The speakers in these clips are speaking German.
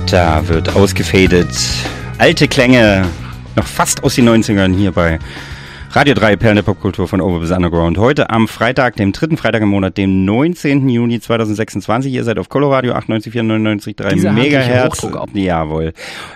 Da wird ausgefadet. Alte Klänge, noch fast aus den 90ern hier bei Radio 3, Perlen der Popkultur von Over bis Underground. Heute am Freitag, dem dritten Freitag im Monat, dem 19. Juni 2026. Ihr seid auf Coloradio 98,499,3 Megahertz. Jawohl.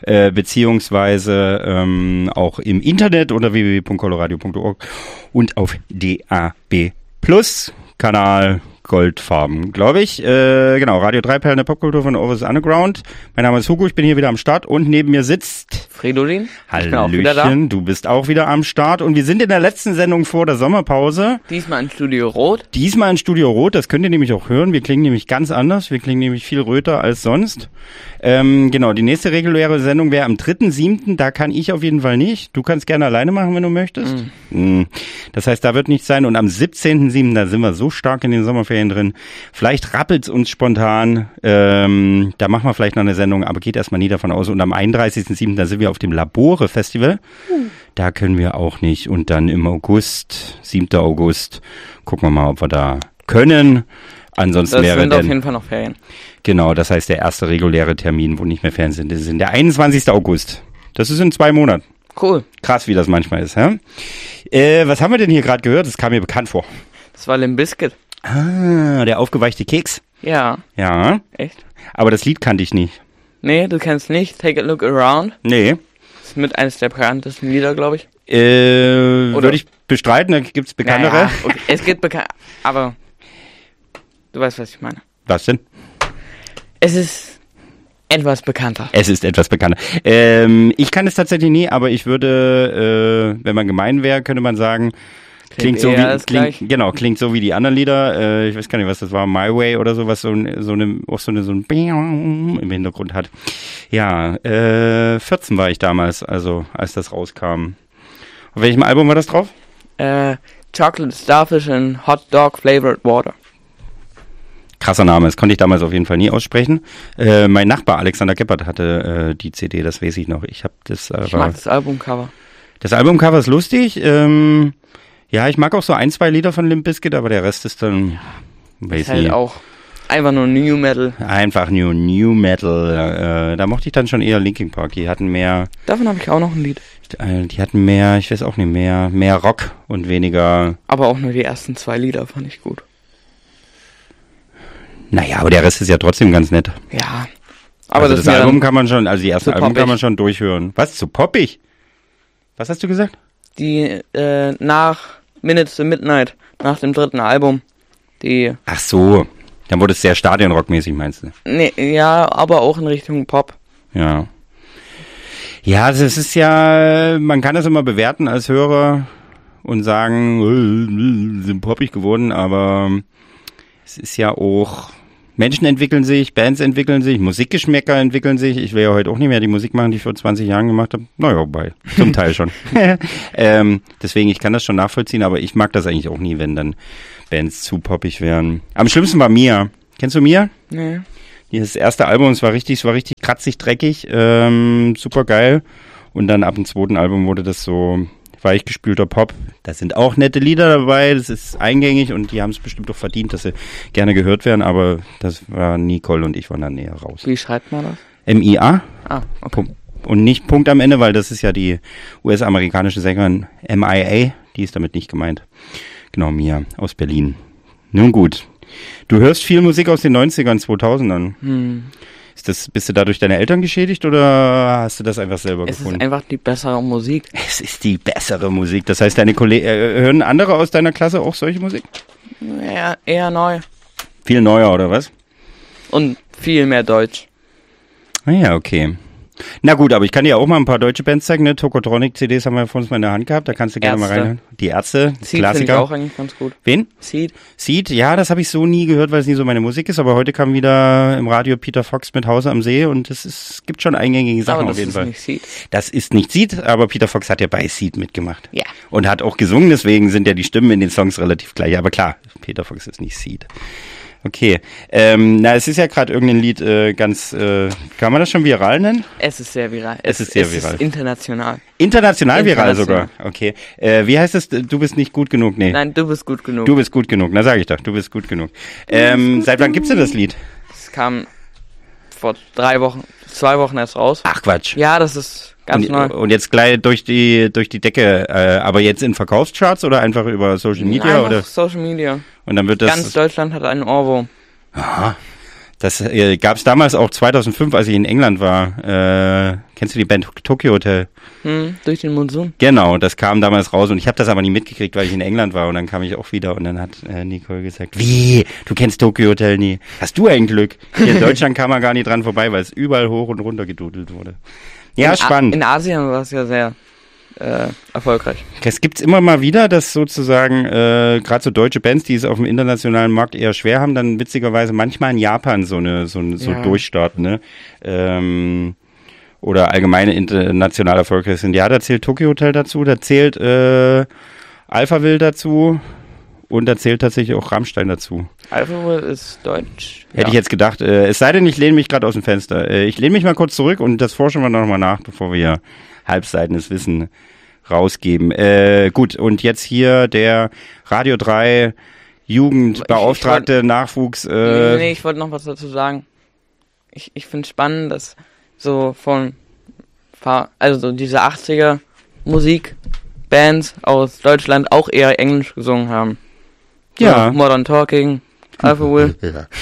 Beziehungsweise auch im Internet unter www.coloradio.org und auf DAB Plus Kanal Goldfarben, glaube ich. Genau, Radio 3, Perlen der Popkultur von Over the Underground. Mein Name ist Hugo, ich bin hier wieder am Start und neben mir sitzt Fridolin. Hallöchen, du bist auch wieder am Start und wir sind in der letzten Sendung vor der Sommerpause. Diesmal in Studio Rot. Diesmal in Studio Rot, das könnt ihr nämlich auch hören. Wir klingen nämlich ganz anders, wir klingen nämlich viel röter als sonst. Genau, die nächste reguläre Sendung wäre am 3.7., da kann ich auf jeden Fall nicht. Du kannst gerne alleine machen, wenn du möchtest. Das heißt, da wird nichts sein und am 17.7., da sind wir so stark in den Sommerferien drin. Vielleicht rappelt's uns spontan, da machen wir vielleicht noch eine Sendung, aber geht erstmal nie davon aus. Und am 31.7., da sind wir auf dem Labore-Festival. Da können wir auch nicht. Und dann im August, 7. August, gucken wir mal, ob wir da können. Ansonsten das wäre sind auf jeden Fall noch Ferien. Genau, das heißt der erste reguläre Termin, wo nicht mehr Ferien sind, das ist der 21. August. Das ist in 2 Monaten. Cool. Krass, wie das manchmal ist. Hä? Was haben wir denn hier gerade gehört? Das kam mir bekannt vor. Das war Limp Bizkit. Ah, der aufgeweichte Keks. Ja. Ja. Echt? Aber das Lied kannte ich nicht. Nee, du kennst nicht Take a Look Around. Nee. Das ist mit eines der bekanntesten Lieder, glaube ich. Würde ich bestreiten, da gibt's bekanntere. Naja, okay. Es gibt aber du weißt, was ich meine. Was denn? Es ist etwas bekannter. Es ist etwas bekannter. Ich kann es tatsächlich nie, aber ich würde, wenn man gemein wäre, könnte man sagen, klingt so wie die anderen Lieder. Ich weiß gar nicht, was das war, My Way oder so, was so ein im Hintergrund hat. Ja, 14 war ich damals, also als das rauskam. Auf welchem Album war das drauf? Chocolate Starfish and Hot Dog Flavored Water. Krasser Name, das konnte ich damals auf jeden Fall nie aussprechen. Mein Nachbar Alexander Geppert hatte die CD, das weiß ich noch. Ich mag das Albumcover. Das Albumcover ist lustig. Ja, ich mag auch so 1, 2 Lieder von Limp Bizkit, aber der Rest ist dann, weiß ist halt nicht. Auch einfach nur New Metal. Einfach nur New Metal. Da mochte ich dann schon eher Linkin Park. Die hatten mehr. Davon habe ich auch noch ein Lied. Die hatten mehr, ich weiß auch nicht, mehr Rock und weniger. Aber auch nur die ersten 2 Lieder fand ich gut. Naja, aber der Rest ist ja trotzdem ganz nett. Ja. Aber also das Album kann man schon, also die ersten Alben kann man schon durchhören. Was, zu poppig? Was hast du gesagt? Die, nach Minutes to Midnight, nach dem 3. Album, die... Ach so, dann wurde es sehr stadionrockmäßig, meinst du? Nee, ja, aber auch in Richtung Pop. Ja. Ja, das ist ja, man kann das immer bewerten als Hörer und sagen, sind poppig geworden, aber es ist ja auch, Menschen entwickeln sich, Bands entwickeln sich, Musikgeschmäcker entwickeln sich. Ich will ja heute auch nicht mehr die Musik machen, die ich vor 20 Jahren gemacht habe. Naja, wobei, zum Teil schon. Deswegen, ich kann das schon nachvollziehen, aber ich mag das eigentlich auch nie, wenn dann Bands zu poppig wären. Am schlimmsten war Mia. Kennst du Mia? Nee. Das erste Album, es war richtig kratzig, dreckig, super geil. Und dann ab dem 2. Album wurde das so weichgespülter Pop. Da sind auch nette Lieder dabei, das ist eingängig und die haben es bestimmt auch verdient, dass sie gerne gehört werden, aber das war Nicole und ich waren dann näher raus. Wie schreibt man das? M-I-A. Ah, okay. Und nicht Punkt am Ende, weil das ist ja die US-amerikanische Sängerin M.I.A., die ist damit nicht gemeint. Genau, Mia aus Berlin. Nun gut. Du hörst viel Musik aus den 90ern, 2000ern. Bist du dadurch deine Eltern geschädigt oder hast du das einfach selber gefunden? Es ist einfach die bessere Musik. Es ist die bessere Musik. Das heißt, deine Kollegen, hören andere aus deiner Klasse auch solche Musik? Ja, eher neu. Viel neuer, oder was? Und viel mehr Deutsch. Ah ja, okay. Na gut, aber ich kann dir auch mal ein paar deutsche Bands zeigen, ne? Tokotronic-CDs haben wir vor uns mal in der Hand gehabt, da kannst du gerne mal reinhören. Die Ärzte, Seed Klassiker. finde ich auch eigentlich ganz gut. Wen? Seed, ja, das habe ich so nie gehört, weil es nie so meine Musik ist, aber heute kam wieder im Radio Peter Fox mit Hause am See und es gibt schon eingängige Sachen auf jeden Fall. Das ist nicht Seed, aber Peter Fox hat ja bei Seed mitgemacht. Ja. Und hat auch gesungen, deswegen sind ja die Stimmen in den Songs relativ gleich, aber klar, Peter Fox ist nicht Seed. Okay. Es ist ja gerade irgendein Lied kann man das schon viral nennen? Es ist sehr viral. Es ist international. International viral sogar? Okay. Wie heißt es? Du bist nicht gut genug? Nee. Nein, du bist gut genug. Du bist gut genug. Na, sag ich doch. Du bist gut genug. Seit wann gibt's denn das Lied? Es kam vor 2 Wochen erst raus. Ach Quatsch. Ja, das ist ganz neu. Und jetzt gleich durch die Decke, aber jetzt in Verkaufscharts oder einfach über Social Media? Einfach oder? Social Media. Und dann wird das... Ganz Deutschland hat einen Ohrwurm. Aha. Das gab es damals auch 2005, als ich in England war. Kennst du die Band Tokyo Hotel? Durch den Monsun. Genau, das kam damals raus und ich habe das aber nie mitgekriegt, weil ich in England war und dann kam ich auch wieder und dann hat Nicole gesagt, wie, du kennst Tokyo Hotel nie? Hast du ein Glück? Hier in Deutschland kam man gar nicht dran vorbei, weil es überall hoch und runter gedudelt wurde. Ja, spannend. In Asien war es ja sehr erfolgreich. Es gibt's immer mal wieder, dass sozusagen gerade so deutsche Bands, die es auf dem internationalen Markt eher schwer haben, dann witzigerweise manchmal in Japan so durchstarten, ne? Oder allgemeine international erfolgreich sind. Ja, da zählt Tokyo Hotel dazu, da zählt Alphaville dazu und da zählt tatsächlich auch Rammstein dazu. Alphaville ist deutsch. Hätte ich jetzt gedacht. Es sei denn, ich lehne mich gerade aus dem Fenster. Ich lehne mich mal kurz zurück und das forschen wir noch mal nach, bevor wir halbseitiges Wissen rausgeben. Gut, und jetzt hier der Radio 3 Jugendbeauftragte Nachwuchs. Nee, ich wollte noch was dazu sagen. Ich finde es spannend, dass so so diese 80er Musikbands aus Deutschland auch eher Englisch gesungen haben. Ja. So Modern Talking, Alphaville.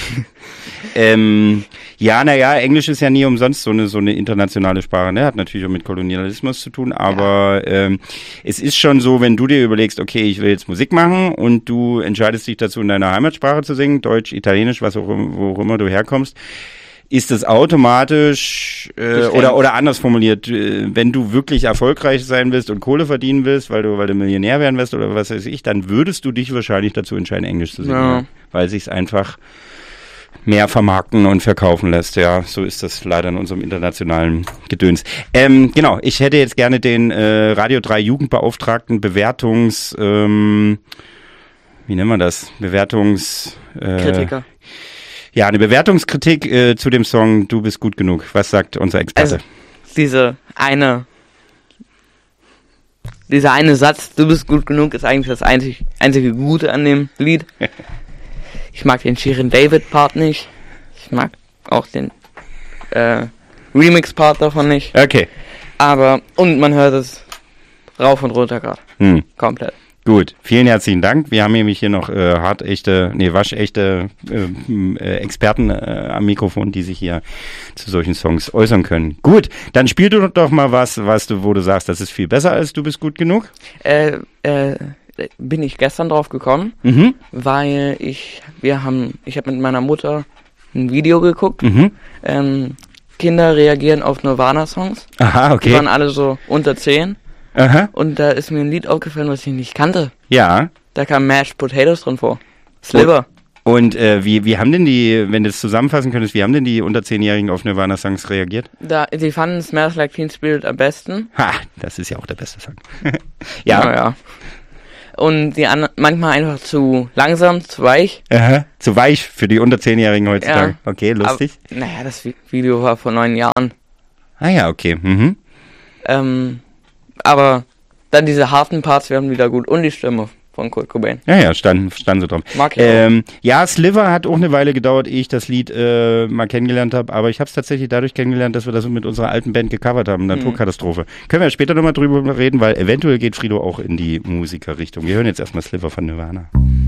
Englisch ist ja nie umsonst so eine internationale Sprache, ne? Hat natürlich auch mit Kolonialismus zu tun, aber es ist schon so, wenn du dir überlegst, okay, ich will jetzt Musik machen und du entscheidest dich dazu, in deiner Heimatsprache zu singen, Deutsch, Italienisch, wo auch immer du herkommst, ist es automatisch oder anders formuliert, wenn du wirklich erfolgreich sein willst und Kohle verdienen willst, weil du Millionär werden willst oder was weiß ich, dann würdest du dich wahrscheinlich dazu entscheiden, Englisch zu singen, ja. Weil sich's einfach mehr vermarkten und verkaufen lässt. Ja, so ist das leider in unserem internationalen Gedöns. Genau, ich hätte jetzt gerne den Radio 3 Jugendbeauftragten Bewertungs... wie nennt man das? Kritiker. Ja, eine Bewertungskritik zu dem Song Du bist gut genug. Was sagt unser Experte? Also, dieser eine Satz, du bist gut genug, ist eigentlich das einzige Gute an dem Lied. Ich mag den Shirin David Part nicht. Ich mag auch den Remix Part davon nicht. Okay. Und man hört es rauf und runter gerade. Komplett. Gut, vielen herzlichen Dank. Wir haben nämlich hier noch waschechte Experten am Mikrofon, die sich hier zu solchen Songs äußern können. Gut, dann spiel du doch mal was, wo du sagst, das ist viel besser als Du bist gut genug. Bin ich gestern drauf gekommen, weil ich habe mit meiner Mutter ein Video geguckt. Kinder reagieren auf Nirvana-Songs. Aha, okay. Die waren alle so unter 10. Aha. Und da ist mir ein Lied aufgefallen, was ich nicht kannte. Ja. Da kam Mashed Potatoes drin vor. Sliver. Und wie haben denn die, wenn du es zusammenfassen könntest, wie haben denn die unter 10-Jährigen auf Nirvana-Songs reagiert? Sie fanden Smells Like Teen Spirit am besten. Ha, das ist ja auch der beste Song. Ja. Naja. Und die manchmal einfach zu langsam, zu weich. Aha, zu weich für die unter 10-Jährigen heutzutage. Ja. Okay, lustig. Aber, das Video war vor 9 Jahren. Ah ja, okay. Aber dann diese harten Parts werden wieder gut. Und die Stimme von Kurt Cobain. Ja, stand so drauf. Mag ich auch. Ja, Sliver hat auch eine Weile gedauert, ehe ich das Lied mal kennengelernt habe. Aber ich habe es tatsächlich dadurch kennengelernt, dass wir das mit unserer alten Band gecovert haben. Naturkatastrophe. Können wir später nochmal drüber reden, weil eventuell geht Frido auch in die Musikerrichtung. Wir hören jetzt erstmal Sliver von Nirvana.